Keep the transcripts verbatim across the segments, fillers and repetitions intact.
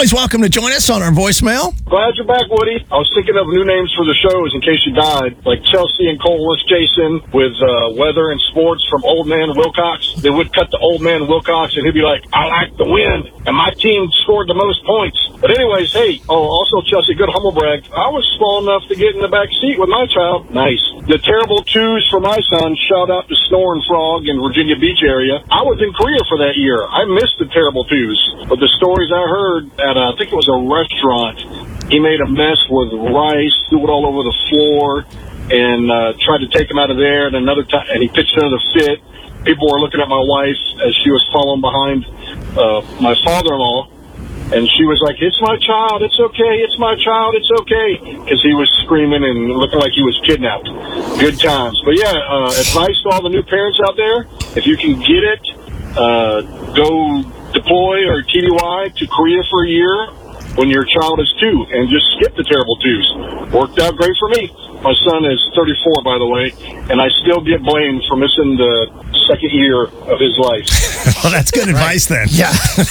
Always welcome to join us on our voicemail. Glad you're back, Woody. I was thinking of new names for the shows in case you died, like Chelsea and Colas Jason with uh, weather and sports from Old Man Wilcox. They would cut to Old Man Wilcox, and he'd be like, I like the wind, and my team scored the most points. But anyways, hey, oh, also, Chelsea, good humble brag. I was small enough to get in the back seat with my child. Nice. The terrible twos for my son, shout out to Snoring Frog in Virginia Beach area. I was in Korea for that year. I missed the terrible twos. But the stories I heard at, uh, I think it was a restaurant, he made a mess with rice, threw it all over the floor, and uh, tried to take him out of there. And another time, and he pitched another fit. People were looking at my wife as she was following behind uh, my father-in-law, and she was like, "It's my child. It's okay. It's my child. It's okay," because he was screaming and looking like he was kidnapped. Good times. But yeah, uh, advice to all the new parents out there: if you can get it, uh, go deploy or T D Y to Korea for a year when your child is two, and just skip the terrible twos. Worked out great for me. My son is thirty-four, by the way, and I still get blamed for missing the second year of his life. Well, that's good advice then. Yeah.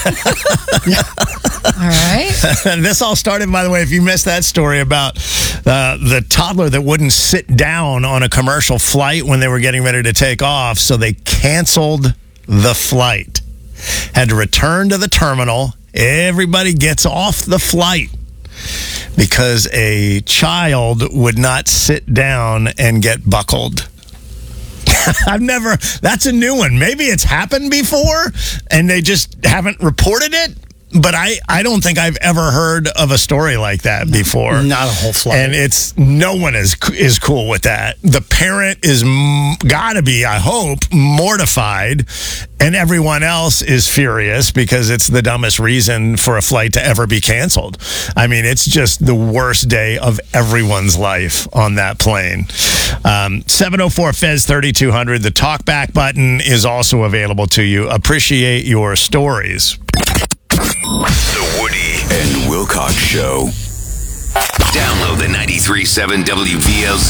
All right. And this all started, by the way, if you missed that story about uh, the toddler that wouldn't sit down on a commercial flight when they were getting ready to take off, so they canceled the flight. Had to return to the terminal. Everybody gets off the flight because a child would not sit down and get buckled. I've never, that's a new one. Maybe it's happened before and they just haven't reported it. But I, I don't think I've ever heard of a story like that before. Not a whole flight. And it's, no one is is cool with that. The parent is m- gotta be, I hope, mortified. And everyone else is furious because it's the dumbest reason for a flight to ever be canceled. I mean, it's just the worst day of everyone's life on that plane. Um, seven oh four F E Z thirty-two hundred. The talkback button is also available to you. Appreciate your stories. The Woody and Wilcox Show. Download the ninety-three point seven W B L Z